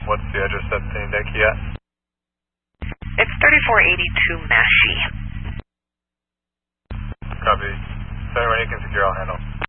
What's the address at Nicky at? It's 3482 Mashie. Copy. Is there anyone you can secure? I'll handle.